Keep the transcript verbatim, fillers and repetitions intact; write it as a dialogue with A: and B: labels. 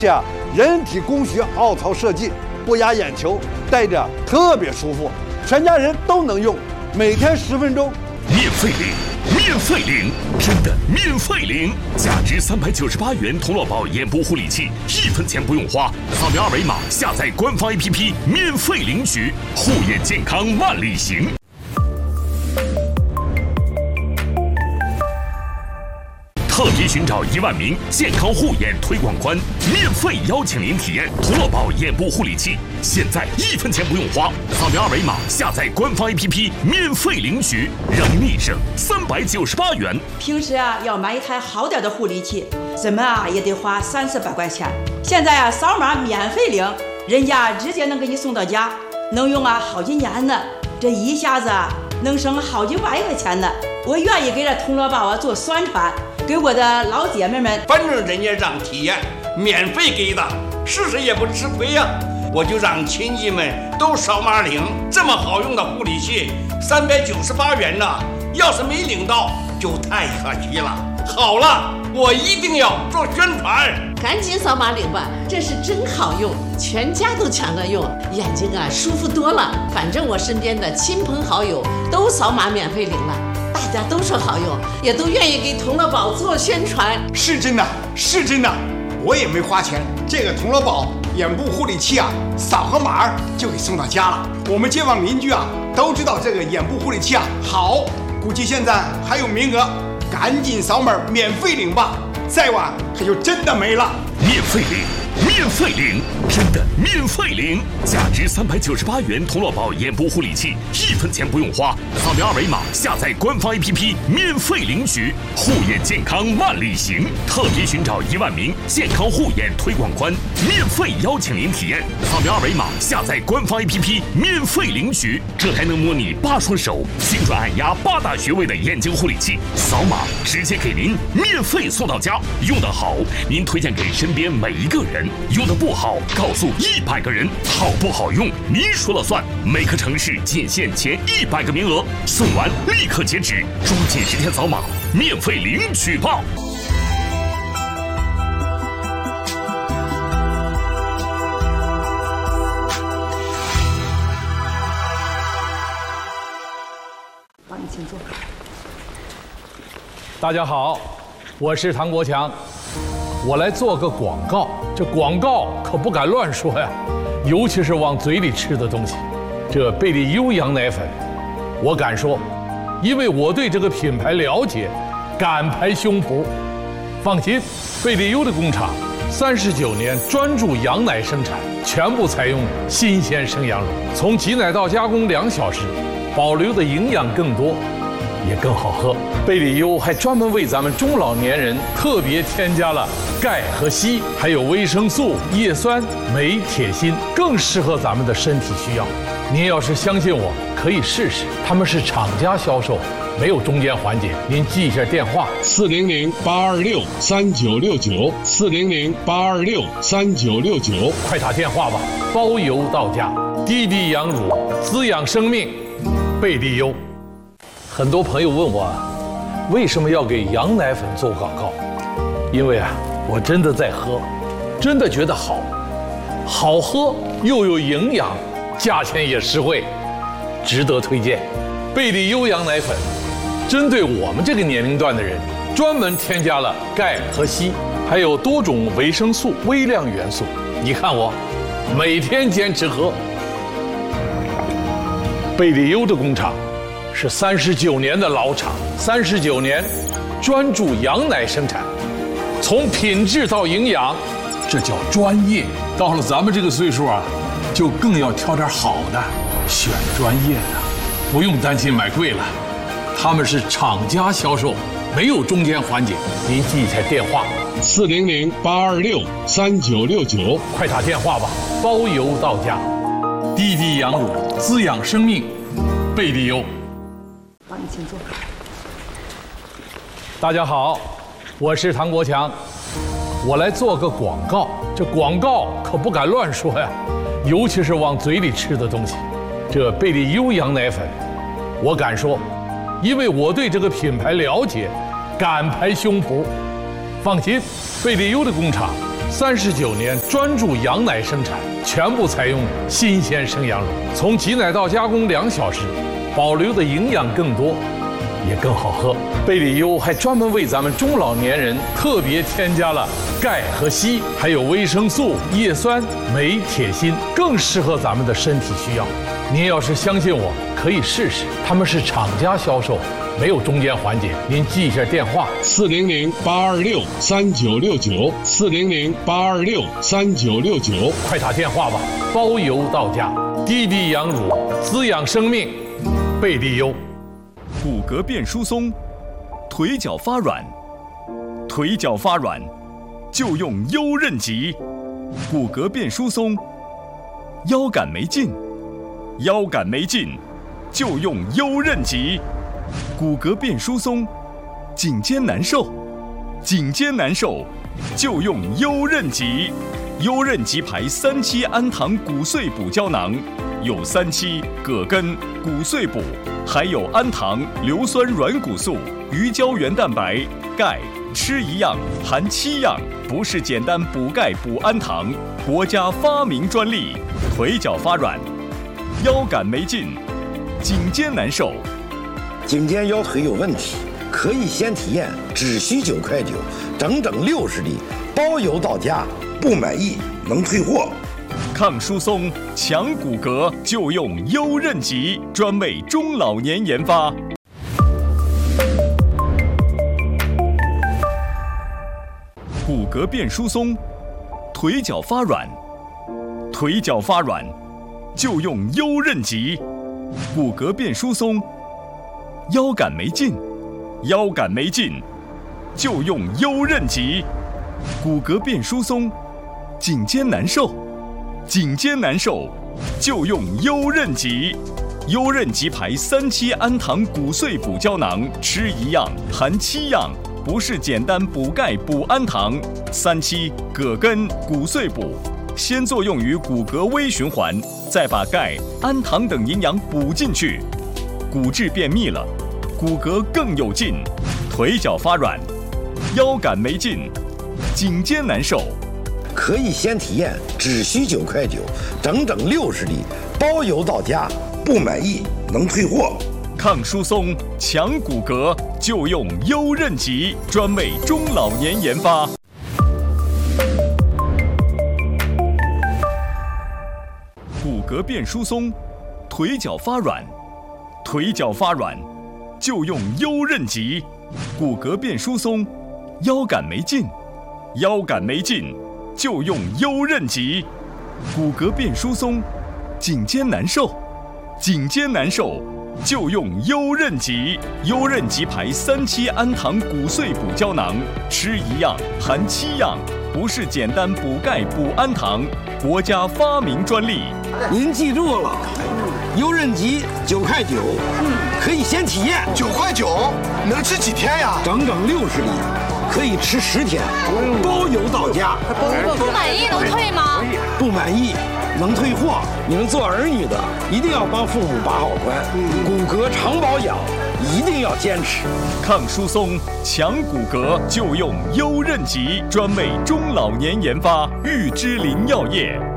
A: 下人体工学凹槽设计，不压眼球，戴着特别舒服，全家人都能用，每天十分钟，
B: 免费领，免费领，真的免费领！价值三百九十八元童乐宝眼部护理器，一分钱不用花，扫描二维码下载官方 A P P， 免费领取，护眼健康万里行。特别寻找一万名健康护眼推广官，免费邀请您体验童乐宝眼部护理器，现在一分钱不用花，扫描二维码下载官方 A P P， 免费领取，让你省三百九十八元。
C: 平时啊要买一台好点的护理器，怎么啊也得花三四百块钱，现在啊扫码免费领，人家直接能给你送到家，能用啊好几年呢，这一下子啊能省好几万块钱呢。我愿意给这童乐宝啊做宣传，给我的老姐妹们，
D: 反正人家让体验，免费给的，试试也不吃亏呀、啊。我就让亲戚们都扫码领，这么好用的护理器，三百九十八元呢，要是没领到就太可惜了。好了，我一定要做宣传，
E: 赶紧扫码领吧，这是真好用，全家都抢着用，眼睛啊舒服多了。反正我身边的亲朋好友都扫码免费领了。大家都说好用，也都愿意给童乐宝做宣传。
F: 是真的，是真的，我也没花钱。这个童乐宝眼部护理器啊，扫个码就给送到家了。我们街坊邻居啊都知道这个眼部护理器啊好，估计现在还有名额，赶紧扫码免费领吧，再晚可就真的没了。
B: 免费领，免费领，真的免费领！价值三百九十八元童乐宝眼部护理器，一分钱不用花，扫描二维码下载官方 A P P， 免费领取，护眼健康万里行。特别寻找一万名健康护眼推广官，免费邀请您体验，扫描二维码下载官方 A P P， 免费领取。这还能模拟八双手，精准按压八大穴位的眼睛护理器，扫码直接给您免费送到家。用得好，您推荐给身边每一个人；用得不好，告诉一百个人。好不好用，您说了算。每个城市仅限前一百个名额，送完立刻截止，抓紧时间扫码，免费领取吧。
C: 帮你请坐。
G: 大家好，我是唐国强，我来做个广告。这广告可不敢乱说呀，尤其是往嘴里吃的东西。这贝利优羊奶粉，我敢说，因为我对这个品牌了解，敢拍胸脯。放心，贝利优的工厂三十九年专注羊奶生产，全部采用新鲜生羊乳，从挤奶到加工两小时，保留的营养更多，也更好喝。贝利优还专门为咱们中老年人特别添加了钙和硒，还有维生素、叶酸、镁、铁、锌，更适合咱们的身体需要。您要是相信我，可以试试。他们是厂家销售，没有中间环节。您记一下电话：
H: 四零零八二六三九六九，四零零八二六三九六九，
G: 快打电话吧，包邮到家。滴滴羊乳，滋养生命，贝利优。很多朋友问我，为什么要给羊奶粉做广告？因为啊，我真的在喝，真的觉得好，好喝又有营养，价钱也实惠，值得推荐。贝利优羊奶粉，针对我们这个年龄段的人，专门添加了钙和硒，还有多种维生素、微量元素。你看我，每天坚持喝。贝利优的工厂是三十九年的老厂，三十九年专注羊奶生产，从品质到营养，这叫专业。到了咱们这个岁数啊，就更要挑点好的，选专业的，不用担心买贵了。他们是厂家销售，没有中间环节。您记一下电话：
H: 四零零八二六三九六九，
G: 快打电话吧，包邮到家。滴滴羊乳，滋养生命，贝利优。
C: 帮你请坐。
G: 大家好，我是唐国强，我来做个广告。这广告可不敢乱说呀，尤其是往嘴里吃的东西。这贝利优羊奶粉，我敢说，因为我对这个品牌了解，敢拍胸脯。放心，贝利优的工厂三十九年专注羊奶生产，全部采用新鲜生羊乳，从挤奶到加工两小时，保留的营养更多，也更好喝。贝里优还专门为咱们中老年人特别添加了钙和硒，还有维生素、叶酸、镁、铁、锌，更适合咱们的身体需要。您要是相信我，可以试试。他们是厂家销售，没有中间环节。您记一下电话：
H: 四零零八二六三九六九，四零零八二六三九六九，
G: 快打电话吧，包邮到家。滴滴羊乳，滋养生命，贝利优。
I: 骨骼变疏松，腿脚发软，腿脚发软就用优韧极。骨骼变疏松，腰杆没劲，腰杆没劲就用优韧极。骨骼变疏松，颈肩难受，颈肩难受就用优韧极。优韧极牌三七氨糖骨碎补胶囊，有三七、葛根、骨碎补，还有氨糖、硫酸软骨素、鱼胶原蛋白、钙，吃一样含七样，不是简单补钙补氨糖，国家发明专利。腿脚发软，腰杆没劲，颈肩难受，
J: 颈肩腰腿有问题，可以先体验，只需九块九，整整六十粒，包邮到家，不满意能退货。
I: 抗疏松、强骨骼就用优韧极，专为中老年研发。骨骼变疏松，腿脚发软，腿脚发软就用优韧极。骨骼变疏松，腰杆没劲，腰杆没劲就用优韧极。骨骼变疏松，颈肩难受，颈肩难受就用优韧极。优韧极牌三七氨糖骨碎补胶囊，吃一样含七样，不是简单补钙补氨糖。三七、葛根、骨碎补，先作用于骨骼微循环，再把钙、氨糖等营养补进去，骨质变密了，骨骼更有劲。腿脚发软，腰杆没劲，颈肩难受，
J: 可以先体验，只需九块九，整整六十粒，包邮到家，不满意能退货。
I: 抗疏松、强骨骼就用优韧极，专为中老年研发。骨骼变疏松，腿脚发软，腿脚发软就用优韧极。骨骼变疏松，腰杆没劲，腰杆没劲就用优韧极。骨骼变疏松，颈肩难受，颈肩难受就用优韧极。优韧极牌三七氨糖骨碎补胶囊，吃一样含七样，不是简单补钙补氨糖，国家发明专利。
J: 您记住了，优韧极九块九，可以先体验。
F: 九块九能吃几天呀？
J: 整整六十粒，可以吃十天，包邮到家。
K: 不满意能退吗？
J: 不满意能退货。你们做儿女的一定要帮父母把好关，骨骼常保养一定要坚持。
I: 抗疏松、强骨骼就用优韧极，专为中老年研发。玉芝林药业。